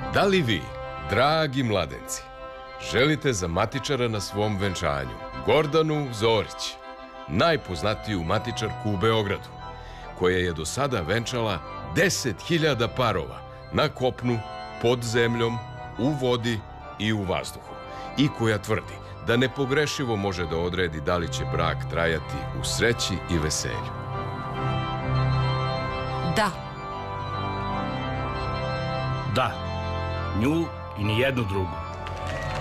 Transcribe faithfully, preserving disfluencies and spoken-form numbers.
Da li vi, dragi mladenci, želite za matičara na svom venčanju Gordanu Zorić, najpoznatiju matičarku u Beogradu, koja je do sada venčala deset hiljada parova na kopnu, pod zemljom, u vodi i u vazduhu, i koja tvrdi da nepogrešivo može da odredi da li će brak trajati u sreći i veselju? Da. Da. Nju i nijednu drugu.